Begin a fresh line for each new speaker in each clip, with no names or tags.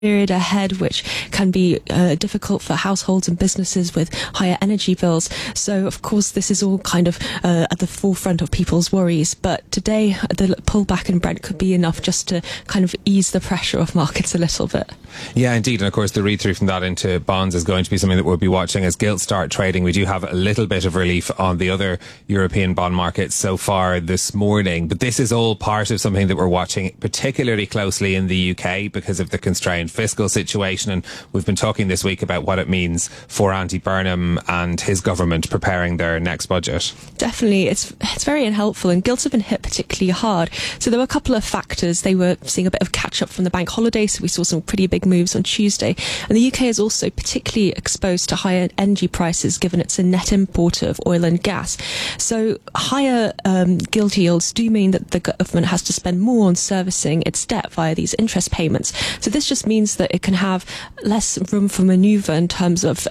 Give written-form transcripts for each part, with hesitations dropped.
period ahead, which can be difficult for households and businesses with higher energy bills. So, of course, this is all kind of at the forefront of people's worries. But today, the pullback in Brent could be enough just to kind of ease the pressure of markets a little bit.
Yeah, indeed. And of course, the read-through from that into bonds is going to be something that we'll be watching as gilts start trading. We do have a little bit of relief on the other European bond markets so far this morning. But this is all part of something that we're watching particularly closely in the UK because of the constrained fiscal situation, and we've been talking this week about what it means for Andy Burnham and his government preparing their next budget.
Definitely, it's very unhelpful, and gilts have been hit particularly hard. So there were a couple of factors. They were seeing a bit of catch up from the bank holiday, so we saw some pretty big moves on Tuesday. And the UK is also particularly exposed to higher energy prices, given it's a net importer of oil and gas. So higher gilt yields do mean that the government has to spend more on servicing its debt via these interest payments. So this just means that it can have less room for manoeuvre in terms of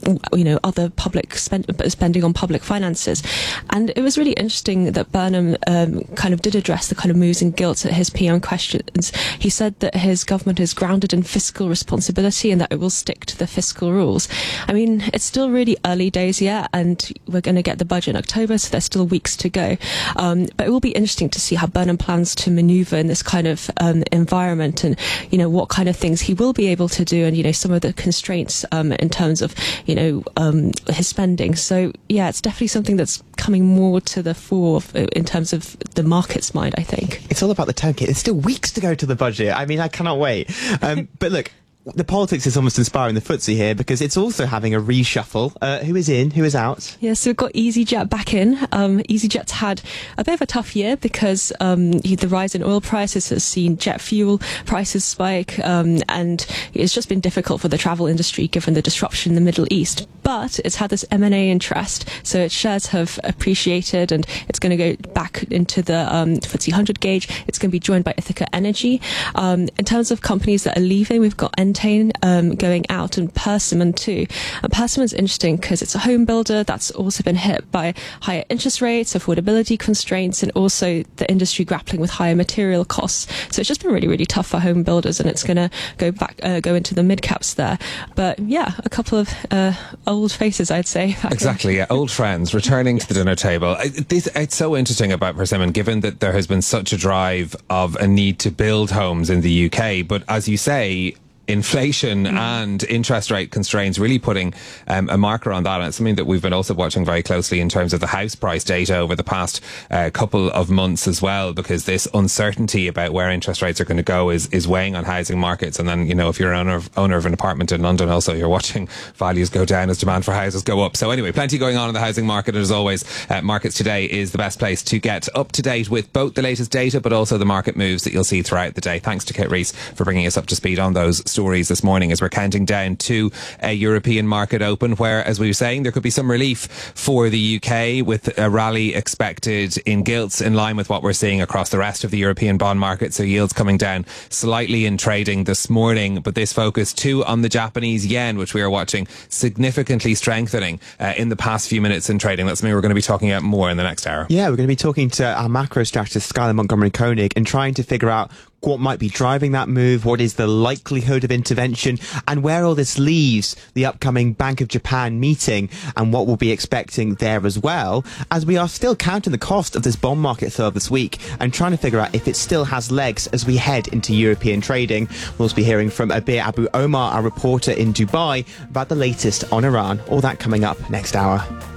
other public spending on public finances. And it was really interesting that Burnham kind of did address the kind of moves in gilts at his PM questions. He said that his government is grounded in fiscal responsibility and that it will stick to the fiscal rules. I mean, it's still really early days yet, and we're going to get the budget in October, so there's still weeks to go. But it will be interesting to see how Burnham plans to manoeuvre in this kind of environment, and what kind of things he will be able to do, and some of the constraints in terms of his spending. So yeah, it's definitely something that's coming more to the fore in terms of the market's mind, I think.
It's all about the tone, Kate. There's still weeks to go to the budget. I mean, I cannot wait. But look, the politics is almost inspiring the FTSE here because it's also having a reshuffle. Who is in? Who is out?
Yeah, so we've got EasyJet back in. EasyJet's had a bit of a tough year because the rise in oil prices has seen jet fuel prices spike, and it's just been difficult for the travel industry given the disruption in the Middle East. But it's had this M&A interest, so its shares have appreciated, and it's going to go back into the FTSE 100 gauge. It's going to be joined by Ithaca Energy. In terms of companies that are leaving, we've got Entain going out, and Persimmon too. And Persimmon's interesting because it's a home builder that's also been hit by higher interest rates, affordability constraints, and also the industry grappling with higher material costs. So it's just been really, really tough for home builders, and it's going to go into the mid caps there. But yeah, a couple of old faces, I'd say.
Exactly, yeah, old friends returning to the dinner table. It's so interesting about Persimmon, given that there has been such a drive of a need to build homes in the UK. But as you say, inflation and interest rate constraints really putting a marker on that, and it's something that we've been also watching very closely in terms of the house price data over the past couple of months as well, because this uncertainty about where interest rates are going to go is weighing on housing markets. And then if you're an owner of an apartment in London, also you're watching values go down as demand for houses go up. So anyway, plenty going on in the housing market, and as always, Markets Today is the best place to get up to date with both the latest data but also the market moves that you'll see throughout the day. Thanks to Kate Rees for bringing us up to speed on those stories this morning as we're counting down to a European market open where, as we were saying, there could be some relief for the UK with a rally expected in gilts in line with what we're seeing across the rest of the European bond market. So yields coming down slightly in trading this morning, but this focus too on the Japanese yen, which we are watching significantly strengthening in the past few minutes in trading. That's something we're going to be talking about more in the next hour.
Yeah, we're going to be talking to our macro strategist Skylar Montgomery Koenig and trying to figure out what might be driving that move, what is the likelihood of intervention, and where all this leaves the upcoming Bank of Japan meeting and what we'll be expecting there as well, as we are still counting the cost of this bond market sale this week and trying to figure out if it still has legs as we head into European trading. We'll also be hearing from Abir Abu Omar, our reporter in Dubai, about the latest on Iran. All that coming up next hour.